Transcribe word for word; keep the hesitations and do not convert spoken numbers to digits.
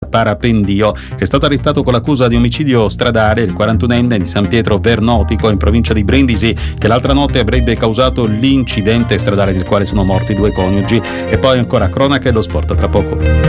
parapendio. È stato arrestato con l'accusa di omicidio stradale il quarantunenne di San Pietro Vernotico in provincia di Brindisi, che l'altra notte avrebbe causato l'incidente stradale del quale sono morti due coniugi. E poi ancora cronache e lo sport tra poco.